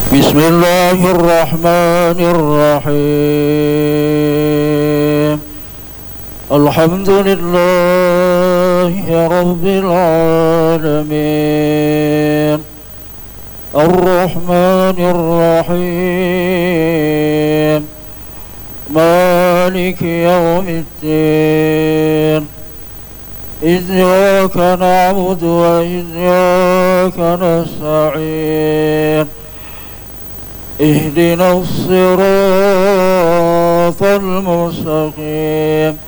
بسم الله الرحمن الرحيم. الحمد لله رب العالمين، الرحمن الرحيم، مالك يوم الدين. إياك نعبد وإياك نستعين. اهدنا الصراط المستقيم